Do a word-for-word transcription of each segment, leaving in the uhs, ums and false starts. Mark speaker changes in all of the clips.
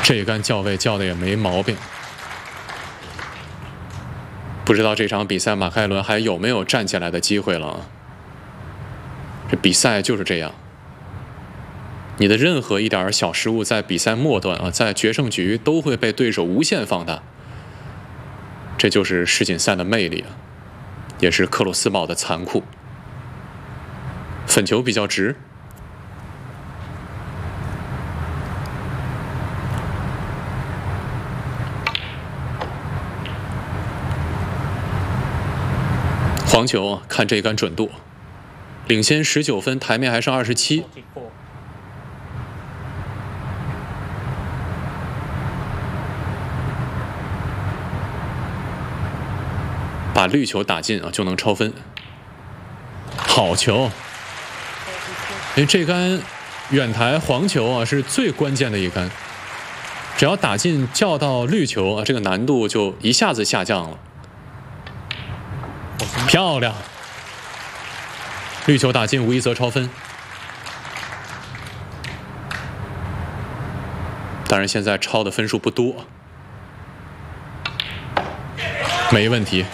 Speaker 1: 这杆叫位叫的也没毛病。不知道这场比赛马凯伦还有没有站起来的机会了啊？这比赛就是这样，你的任何一点小失误，在比赛末段啊，在决胜局都会被对手无限放大。这就是世锦赛的魅力啊，也是克鲁斯堡的残酷。粉球比较直。黄球啊，看这杆准度，领先十九分，台面还剩二十七。把绿球打进啊，就能超分。好球！因为这杆远台黄球啊，是最关键的一杆，只要打进叫到绿球啊，这个难度就一下子下降了。漂亮！绿球打进，无一则超分。当然，现在超的分数不多，没问题。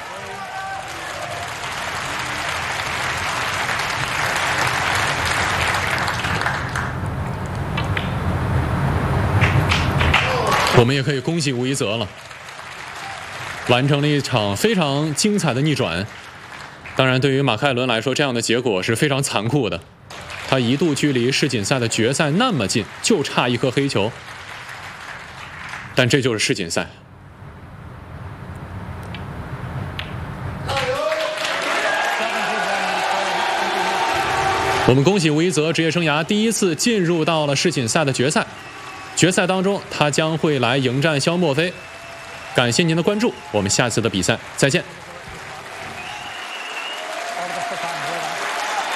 Speaker 1: 我们也可以恭喜吴一泽了，完成了一场非常精彩的逆转。当然，对于马凯伦来说，这样的结果是非常残酷的。他一度距离世锦赛的决赛那么近，就差一颗黑球。但这就是世锦赛。我们恭喜吴一泽职业生涯第一次进入到了世锦赛的决赛。决赛当中，他将会来迎战肖莫菲。感谢您的关注，我们下次的比赛再见。